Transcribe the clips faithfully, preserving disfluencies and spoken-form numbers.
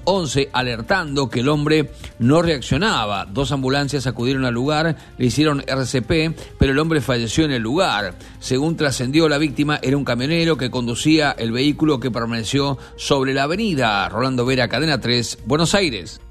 once alertando que el hombre no reaccionaba. Dos ambulancias acudieron al lugar, le hicieron R C P, pero el hombre falleció en el lugar. Según trascendió, la víctima era un camionero que conducía el vehículo que permaneció sobre la avenida. Rolando Vera, Cadena tres, Buenos Aires.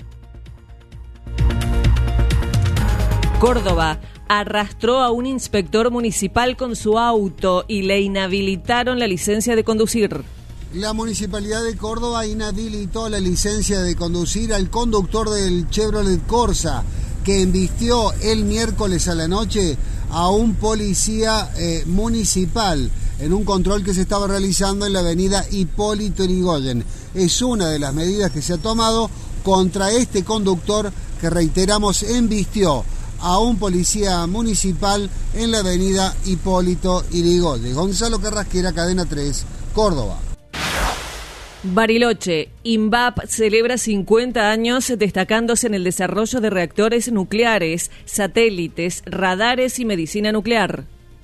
Córdoba arrastró a un inspector municipal con su auto y le inhabilitaron la licencia de conducir. La Municipalidad de Córdoba inhabilitó la licencia de conducir al conductor del Chevrolet Corsa, que embistió el miércoles a la noche a un policía eh, municipal en un control que se estaba realizando en la avenida Hipólito Yrigoyen. Es una de las medidas que se ha tomado contra este conductor que, reiteramos, embistió a un policía municipal en la avenida Hipólito Yrigoyen. Gonzalo Carrasquera, Cadena tres, Córdoba. Bariloche, INVAP celebra cincuenta años destacándose en el desarrollo de reactores nucleares, satélites, radares y medicina nuclear.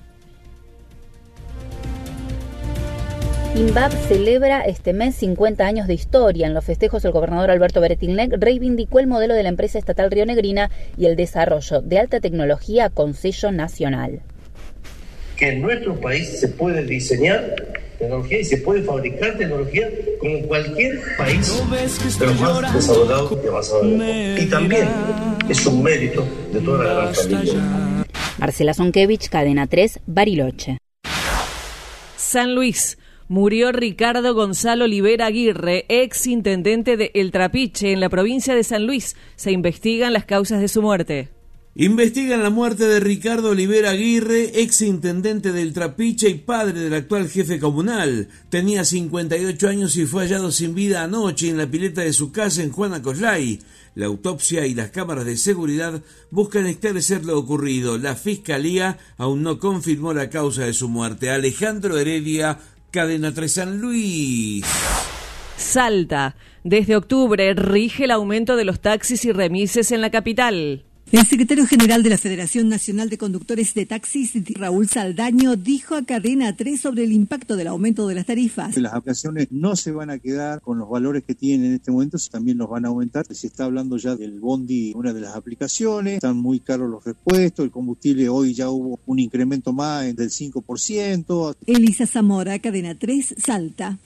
INVAP celebra este mes cincuenta años de historia. En los festejos, el gobernador Alberto Beretilnec reivindicó el modelo de la empresa estatal rionegrina y el desarrollo de alta tecnología con sello nacional. Que en nuestro país se puede diseñar tecnología y se puede fabricar tecnología como cualquier país de los más desarrollados y avanzados del mundo. Y también es un mérito de toda la gran familia. Marcela Zonkevich, Cadena tres, Bariloche. San Luis. Murió Ricardo Gonzalo Olivera Aguirre, ex intendente de El Trapiche, en la provincia de San Luis. Se investigan las causas de su muerte. Investigan la muerte de Ricardo Olivera Aguirre, ex intendente del Trapiche y padre del actual jefe comunal. Tenía cincuenta y ocho años y fue hallado sin vida anoche en la pileta de su casa en Juana Coslay. La autopsia y las cámaras de seguridad buscan esclarecer lo ocurrido. La Fiscalía aún no confirmó la causa de su muerte. Alejandro Heredia, Cadena tres San Luis. Salta. Desde octubre rige el aumento de los taxis y remises en la capital. El secretario general de la Federación Nacional de Conductores de Taxis, Raúl Saldaño, dijo a Cadena tres sobre el impacto del aumento de las tarifas. Las aplicaciones no se van a quedar con los valores que tienen en este momento, también los van a aumentar. Se está hablando ya del bondi, una de las aplicaciones, están muy caros los repuestos, el combustible hoy ya hubo un incremento más del cinco por ciento. Elisa Zamora, Cadena tres, Salta.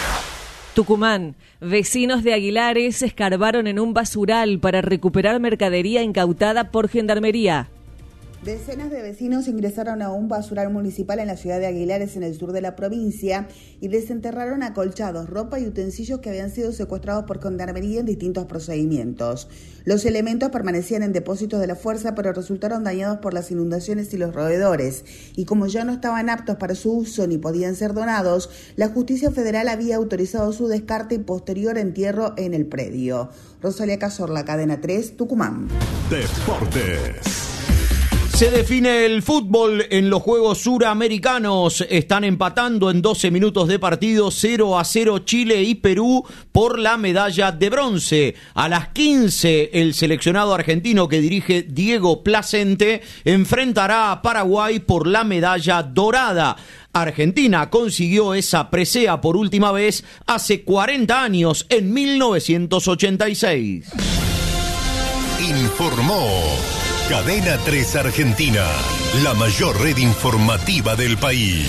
Tucumán. Vecinos de Aguilares escarbaron en un basural para recuperar mercadería incautada por Gendarmería. Decenas de vecinos ingresaron a un basural municipal en la ciudad de Aguilares, en el sur de la provincia, y desenterraron acolchados, ropa y utensilios que habían sido secuestrados por Gendarmería en distintos procedimientos. Los elementos permanecían en depósitos de la fuerza, pero resultaron dañados por las inundaciones y los roedores. Y como ya no estaban aptos para su uso ni podían ser donados, la justicia federal había autorizado su descarte y posterior entierro en el predio. Rosalía Cazorla, Cadena tres, Tucumán. Deportes. Se define el fútbol en los Juegos Suramericanos. Están empatando en doce minutos de partido, cero a cero Chile y Perú por la medalla de bronce. A las quince, el seleccionado argentino que dirige Diego Placente enfrentará a Paraguay por la medalla dorada. Argentina consiguió esa presea por última vez hace cuarenta años, en mil novecientos ochenta y seis. Informó Cadena tres Argentina, la mayor red informativa del país.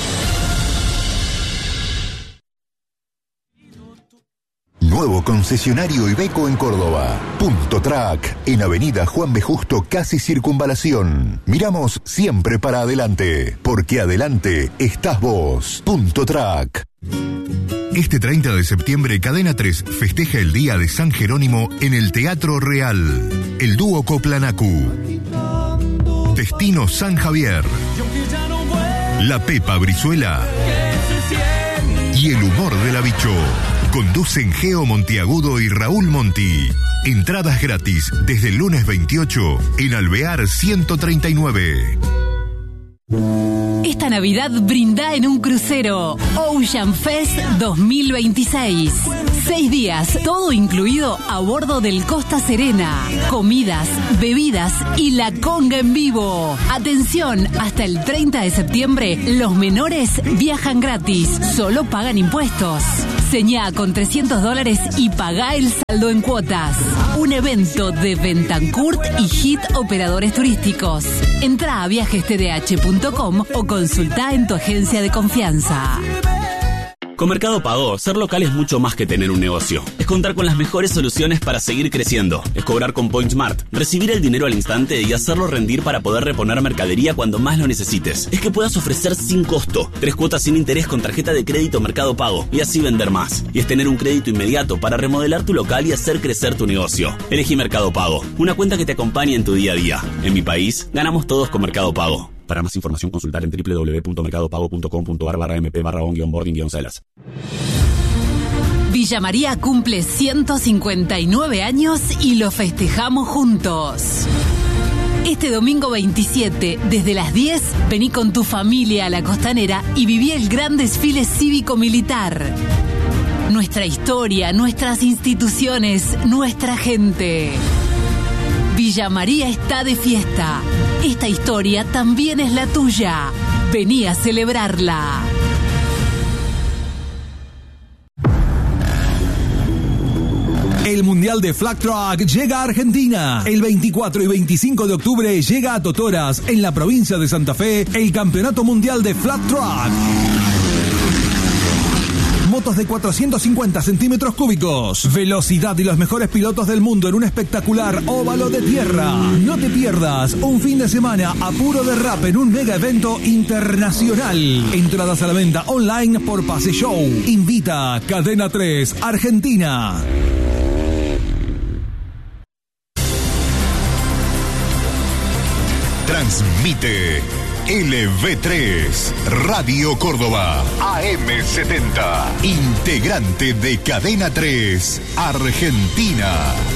Nuevo concesionario Iveco en Córdoba. Punto Track, en Avenida Juan B. Justo, casi Circunvalación. Miramos siempre para adelante, porque adelante estás vos. Punto Track. Este treinta de septiembre, Cadena tres festeja el Día de San Jerónimo en el Teatro Real. El dúo Coplanacu. Destino San Javier. La Pepa Brizuela. Y el humor de la Bicho. Conducen Geo Montiagudo y Raúl Monti. Entradas gratis desde el lunes veintiocho en Alvear ciento treinta y nueve. Esta Navidad brinda en un crucero. Ocean Fest dos mil veintiséis. Seis días, todo incluido a bordo del Costa Serena. Comidas, bebidas y la conga en vivo. Atención, hasta el treinta de septiembre, los menores viajan gratis. Solo pagan impuestos. Señá con trescientos dólares y pagá el saldo en cuotas. Un evento de Bentancurt y Hit Operadores Turísticos. Entrá a viajes t d h punto com o consultá en tu agencia de confianza. Con Mercado Pago, ser local es mucho más que tener un negocio. Es contar con las mejores soluciones para seguir creciendo. Es cobrar con PointSmart, recibir el dinero al instante y hacerlo rendir para poder reponer mercadería cuando más lo necesites. Es que puedas ofrecer sin costo, tres cuotas sin interés con tarjeta de crédito Mercado Pago y así vender más. Y es tener un crédito inmediato para remodelar tu local y hacer crecer tu negocio. Elegí Mercado Pago, una cuenta que te acompañe en tu día a día. En mi país, ganamos todos con Mercado Pago. Para más información, consultar en w w w punto mercado pago punto com punto a r barra m p barra on guion boarding guion celas. Villa María cumple ciento cincuenta y nueve años y lo festejamos juntos. Este domingo veintisiete, desde las diez, vení con tu familia a la Costanera y viví el gran desfile cívico-militar. Nuestra historia, nuestras instituciones, nuestra gente. Villa María está de fiesta. Esta historia también es la tuya. Vení a celebrarla. El Mundial de Flag Track llega a Argentina. El veinticuatro y veinticinco de octubre llega a Totoras, en la provincia de Santa Fe, el Campeonato Mundial de Flag Track. Motos de cuatrocientos cincuenta centímetros cúbicos, velocidad y los mejores pilotos del mundo en un espectacular óvalo de tierra. No te pierdas un fin de semana a puro derrape en un mega evento internacional. Entradas a la venta online por Pase Show. Invita Cadena tres Argentina. Transmite L V tres, Radio Córdoba, A M setenta, integrante de Cadena tres, Argentina.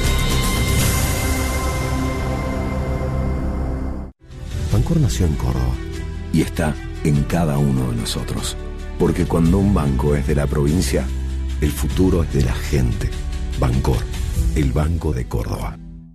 Bancor nació en Córdoba y está en cada uno de nosotros. Porque cuando un banco es de la provincia, el futuro es de la gente. Bancor, el Banco de Córdoba.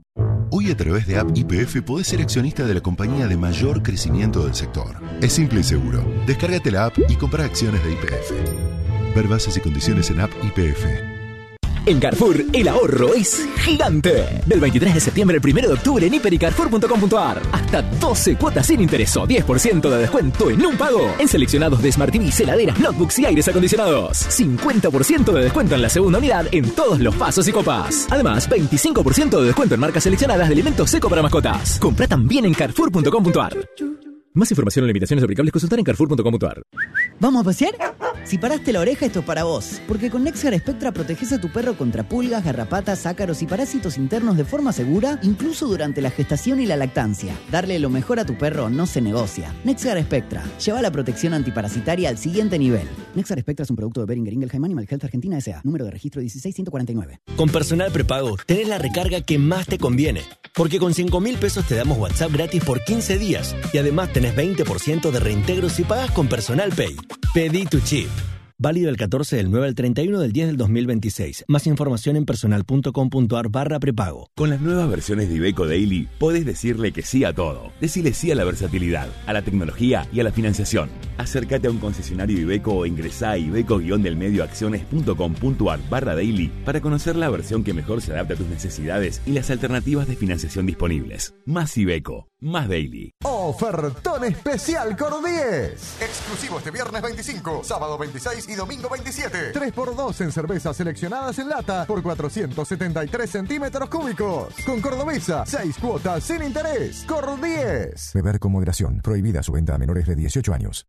Hoy a través de App Y P F podés ser accionista de la compañía de mayor crecimiento del sector. Es simple y seguro. Descárgate la app y compra acciones de Y P F. Ver bases y condiciones en App Y P F. En Carrefour, el ahorro es gigante. Del veintitrés de septiembre al primero de octubre en hiper y carrefour punto com punto a r. Hasta doce cuotas sin interés o diez por ciento de descuento en un pago. En seleccionados de Smart T V, heladeras, notebooks y aires acondicionados. cincuenta por ciento de descuento en la segunda unidad en todos los vasos y copas. Además, veinticinco por ciento de descuento en marcas seleccionadas de alimentos seco para mascotas. Comprá también en carrefour punto com punto a r. Más información o limitaciones aplicables consultar en carrefour punto com punto a r. ¿Vamos a pasear? Si paraste la oreja, esto es para vos. Porque con Nexgar Spectra proteges a tu perro contra pulgas, garrapatas, ácaros y parásitos internos de forma segura, incluso durante la gestación y la lactancia. Darle lo mejor a tu perro no se negocia. Nexgar Spectra. Lleva la protección antiparasitaria al siguiente nivel. Nexgar Spectra es un producto de Boehringer Ingelheim Animal Health Argentina S A. Número de registro dieciséis ciento cuarenta y nueve. Con Personal Prepago, tenés la recarga que más te conviene. Porque con cinco mil pesos te damos WhatsApp gratis por quince días. Y además tenés veinte por ciento de reintegro si pagas con Personal Pay. Pedí tu chip. Válido el catorce del nueve al treinta y uno del diez del dos mil veintiséis. Más información en personal punto com punto a r barra prepago. Con las nuevas versiones de Iveco Daily, podés decirle que sí a todo. Decile sí a la versatilidad, a la tecnología y a la financiación. Acércate a un concesionario Iveco o ingresá a iveco guion del medio acciones punto com punto a r barra daily para conocer la versión que mejor se adapta a tus necesidades y las alternativas de financiación disponibles. Más Iveco, más Daily. Ofertón especial Cordies. Exclusivo este viernes veinticinco, sábado veintiséis y domingo veintisiete. tres por dos en cervezas seleccionadas en lata por cuatrocientos setenta y tres centímetros cúbicos. Con Cordobesa, seis cuotas sin interés. Cordies. Beber con moderación. Prohibida su venta a menores de dieciocho años.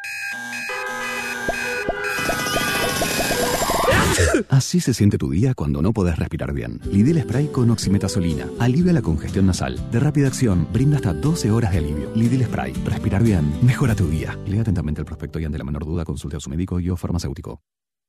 Así se siente tu día cuando no podés respirar bien. Lidl Spray con oximetazolina. Alivia la congestión nasal. De rápida acción, brinda hasta doce horas de alivio. Lidl Spray. Respirar bien. Mejora tu día. Lea atentamente el prospecto y ante la menor duda consulte a su médico y o farmacéutico.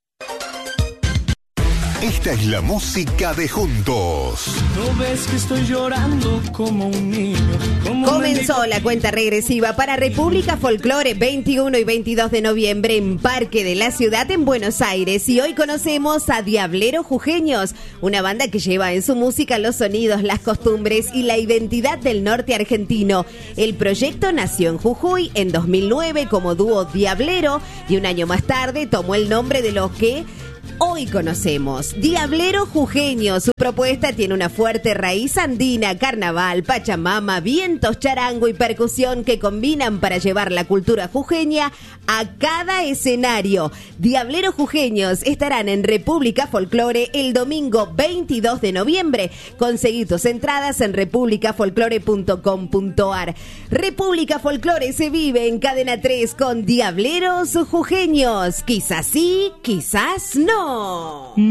Esta es la música de Juntos. No ves que estoy llorando como un niño. Como Comenzó un la cuenta regresiva para República Folklore veintiuno y veintidós de noviembre en Parque de la Ciudad en Buenos Aires. Y hoy conocemos a Diableros Jujeños, una banda que lleva en su música los sonidos, las costumbres y la identidad del norte argentino. El proyecto nació en Jujuy en dos mil nueve como dúo Diablero y un año más tarde tomó el nombre de lo que Hoy conocemos Diablero Jujeño. Su propuesta tiene una fuerte raíz andina, carnaval, pachamama, vientos, charango y percusión que combinan para llevar la cultura jujeña a cada escenario. Diablero Jujeños estarán en República Folklore el domingo veintidós de noviembre. Conseguí tus entradas en república folklore punto com punto ar. República Folklore se vive en Cadena tres con Diableros Jujeños. Quizás sí, quizás no.